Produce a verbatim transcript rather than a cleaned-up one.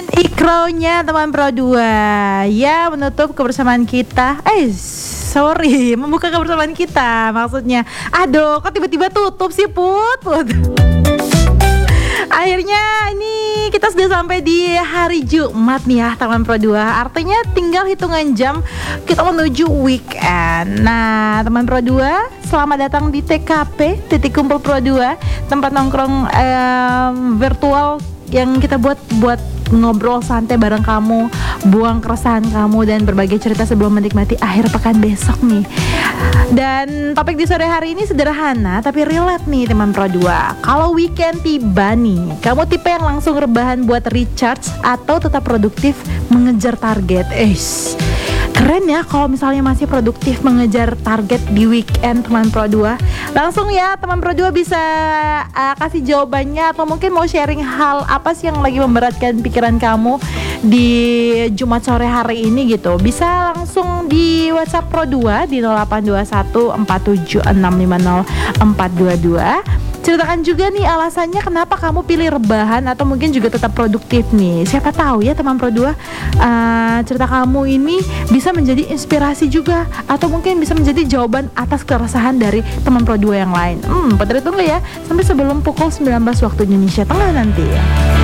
dengan ikronya teman Pro dua. Ya, menutup kebersamaan kita. Eh, sorry, membuka kebersamaan kita maksudnya. Aduh, kok tiba-tiba tutup sih, Put? Put. Akhirnya ini kita sudah sampai di hari Jumat nih ya teman Pro dua. Artinya tinggal hitungan jam kita menuju weekend. Nah teman Pro dua, selamat datang di T K P, Titik Kumpul Pro dua, tempat nongkrong eh, virtual yang kita buat buat ngobrol santai bareng kamu, buang keresahan kamu dan berbagai cerita sebelum menikmati akhir pekan besok nih. Dan topik di sore hari ini sederhana tapi relate nih teman Pro dua. Kalau weekend tiba nih, kamu tipe yang langsung rebahan buat recharge atau tetap produktif mengejar target? Eh, keren ya kalau misalnya masih produktif mengejar target di weekend teman Pro dua. Langsung ya teman Pro dua bisa uh, kasih jawabannya atau mungkin mau sharing hal apa sih yang lagi memberatkan pikiran kamu di Jumat sore hari ini gitu. Bisa langsung di WhatsApp Pro dua di nol delapan dua satu empat tujuh enam lima nol empat dua dua. Ceritakan juga nih alasannya kenapa kamu pilih rebahan atau mungkin juga tetap produktif nih. Siapa tahu ya teman Pro dua, uh, cerita kamu ini bisa menjadi inspirasi juga atau mungkin bisa menjadi jawaban atas keresahan dari teman Pro dua yang lain. Hmm, Putri tunggu ya sampai sebelum pukul sembilan belas waktu Indonesia Tengah nanti ya.